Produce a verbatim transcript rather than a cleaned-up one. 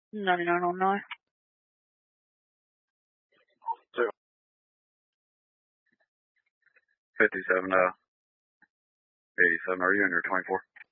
ninety-nine oh nine. Zero. fifty-seven, uh, eighty-seven, are you in your twenty-four?